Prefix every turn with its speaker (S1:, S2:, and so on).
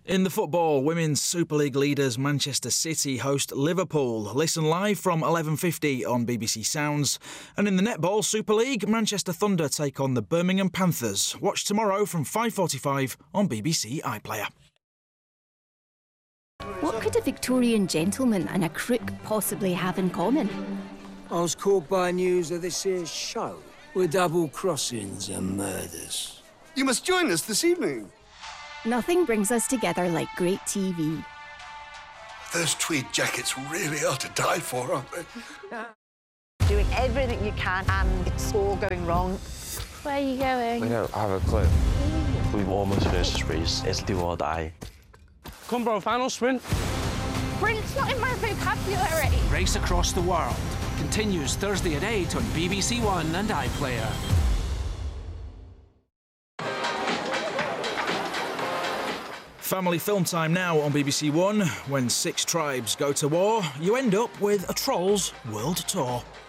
S1: In the football, Women's Super League leaders Manchester City host Liverpool. Listen live from 11:50 on BBC Sounds. And in the netball Super League, Manchester Thunder take on the Birmingham Panthers. Watch tomorrow from 5:45 on BBC iPlayer.
S2: What could a Victorian gentleman and a crook possibly have in common?
S3: I was called by news of this here show with double crossings and murders.
S4: You must join us this evening.
S2: Nothing brings us together like great TV.
S4: Those tweed jackets really are to die for, aren't they?
S5: Doing everything you can and it's all going wrong.
S6: Where are you going?
S7: We don't have a clue. We've almost finished this race. It's do or die.
S8: Come, bro, final sprint.
S6: Sprint's not in my vocabulary.
S9: Race Across the World continues Thursday at 8 on BBC One and iPlayer.
S1: Family film time now on BBC One. When 6 tribes go to war, you end up with a Trolls World Tour.